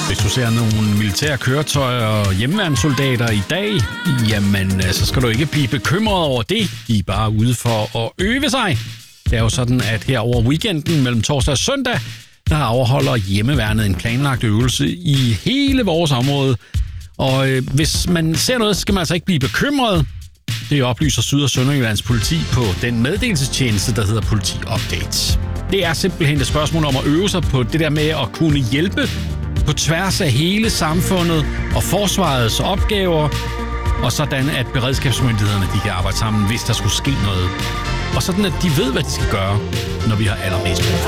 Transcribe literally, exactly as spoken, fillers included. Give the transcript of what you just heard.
Hvis du ser nogle militære køretøjer og hjemmeværnssoldater i dag, jamen så skal du ikke blive bekymret over det. De er bare ude for at øve sig. Det er jo sådan, at her over weekenden mellem torsdag og søndag, der afholder hjemmeværnet en planlagt øvelse i hele vores område. Og øh, hvis man ser noget, så skal man altså ikke blive bekymret. Det oplyser Syd- og Sønderjyllands politi på den meddelelsestjeneste, der hedder Politi Update. Det er simpelthen et spørgsmål om at øve sig på det der med at kunne hjælpe på tværs af hele samfundet og forsvarets opgaver, og sådan at beredskabsmyndighederne de kan arbejde sammen, hvis der skulle ske noget. Og sådan at de ved, hvad de skal gøre, når vi har allermest brug for.